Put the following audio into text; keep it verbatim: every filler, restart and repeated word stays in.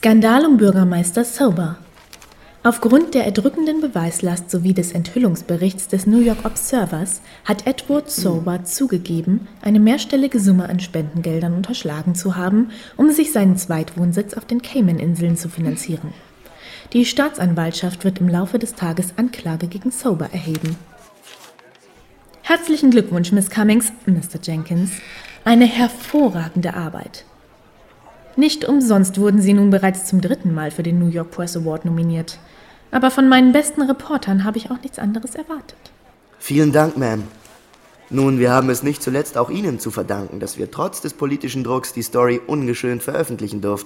Skandal um Bürgermeister Sober. Aufgrund der erdrückenden Beweislast sowie des Enthüllungsberichts des New York Observers hat Edward Sober zugegeben, eine mehrstellige Summe an Spendengeldern unterschlagen zu haben, um sich seinen Zweitwohnsitz auf den Cayman-Inseln zu finanzieren. Die Staatsanwaltschaft wird im Laufe des Tages Anklage gegen Sober erheben. Herzlichen Glückwunsch, Miss Cummings, Mister Jenkins. Eine hervorragende Arbeit. Nicht umsonst wurden Sie nun bereits zum dritten Mal für den New York Press Award nominiert. Aber von meinen besten Reportern habe ich auch nichts anderes erwartet. Vielen Dank, Ma'am. Nun, wir haben es nicht zuletzt auch Ihnen zu verdanken, dass wir trotz des politischen Drucks die Story ungeschönt veröffentlichen durften.